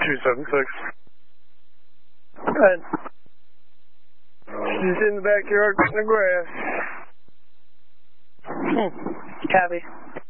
276. Good. She's in the backyard cutting the grass. Copy.